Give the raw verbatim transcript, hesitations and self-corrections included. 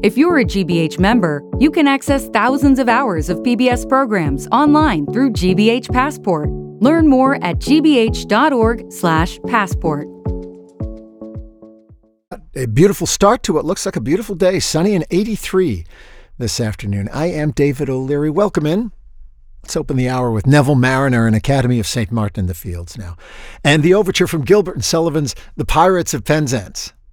If you're a G B H member, you can access thousands of hours of P B S programs online through G B H Passport. Learn more at g b h dot org slash passport. A beautiful start to what looks like a beautiful day, sunny and eighty-three this afternoon. I am David O'Leary. Welcome in. Let's open the hour with Neville Marriner and Academy of Saint Martin in the Fields now. And the overture from Gilbert and Sullivan's The Pirates of Penzance.